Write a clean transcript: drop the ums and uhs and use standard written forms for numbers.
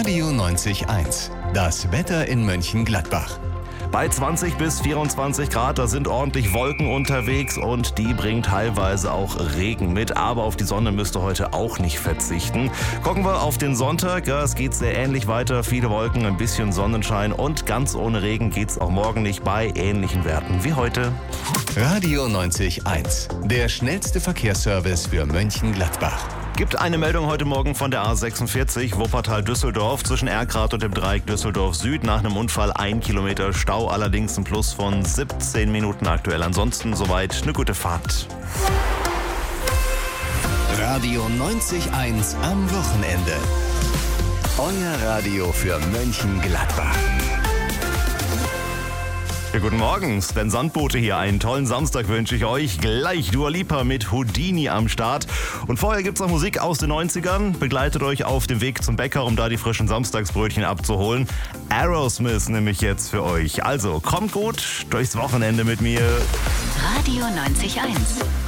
Radio 90.1. Das Wetter in Mönchengladbach. Bei 20 bis 24 Grad, da sind ordentlich Wolken unterwegs und die bringen teilweise auch Regen mit. Aber auf die Sonne müsst ihr heute auch nicht verzichten. Gucken wir auf den Sonntag. Ja, es geht sehr ähnlich weiter. Viele Wolken, ein bisschen Sonnenschein und ganz ohne Regen geht's auch morgen nicht bei ähnlichen Werten wie heute. Radio 90.1. Der schnellste Verkehrsservice für Mönchengladbach. Gibt eine Meldung heute Morgen von der A46 Wuppertal-Düsseldorf zwischen Erkrath und dem Dreieck Düsseldorf Süd. Nach einem Unfall 1 Kilometer Stau, allerdings ein Plus von 17 Minuten aktuell. Ansonsten soweit eine gute Fahrt. Radio 90.1 am Wochenende. Euer Radio für Mönchengladbach. Ja, guten Morgen, Sven Sandbote hier. Einen tollen Samstag wünsche ich euch. Gleich Dua Lipa mit Houdini am Start. Und vorher gibt's noch Musik aus den 90ern. Begleitet euch auf dem Weg zum Bäcker, um da die frischen Samstagsbrötchen abzuholen. Aerosmith nehme ich jetzt für euch. Also kommt gut durchs Wochenende mit mir. Radio 90.1.